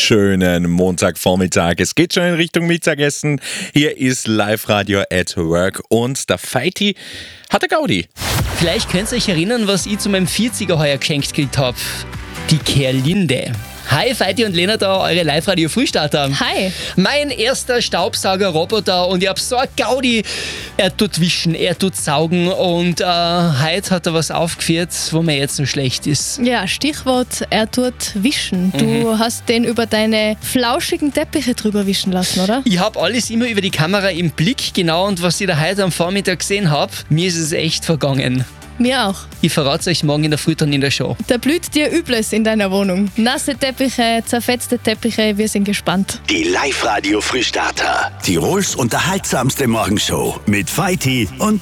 Schönen Montagvormittag. Es geht schon in Richtung Mittagessen. Hier ist Live-Radio at Work und der Feiti hat eine Gaudi. Vielleicht könnt ihr euch erinnern, was ich zu meinem 40er heuer geschenkt gekriegt habe. Die Kerlinde. Hi, Feiti und Lena da, eure Live-Radio-Frühstarter. Hi. Mein erster Staubsauger-Roboter und ich hab so eine Gaudi. Er tut wischen, er tut saugen und heute hat er was aufgeführt, wo mir jetzt so schlecht ist. Ja, Stichwort, er tut wischen. Du hast den über deine flauschigen Teppiche drüber wischen lassen, oder? Ich habe alles immer über die Kamera im Blick, genau, und was ich da heute am Vormittag gesehen habe, mir ist es echt vergangen. Mir auch. Ich verrate es euch morgen in der Früh dann in der Show. Da blüht dir Übles in deiner Wohnung. Nasse Teppiche, zerfetzte Teppiche, wir sind gespannt. Die Live-Radio Frühstarter. Tirols unterhaltsamste Morgenshow mit Feiti und